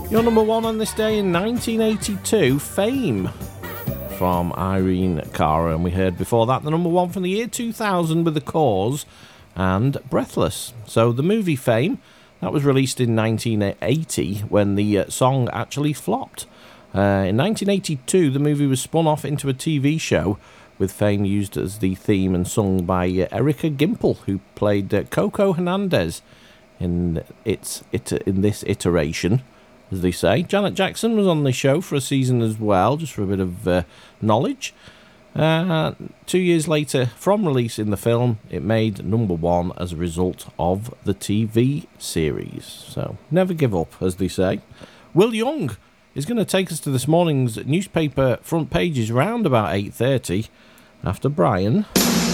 Your number one on this day in 1982, Fame, from Irene Cara. And we heard before that the number one from the year 2000 with The Cause and Breathless. So the movie Fame, that was released in 1980 when the song actually flopped. In 1982, the movie was spun off into a TV show with Fame used as the theme and sung by Erica Gimple, who played Coco Hernandez in this iteration, as they say. Janet Jackson was on the show for a season as well, just for a bit of knowledge. 2 years later, from releasing the film, it made number one as a result of the TV series. So, never give up, as they say. Will Young is going to take us to this morning's newspaper front pages round about 8:30 after Brian.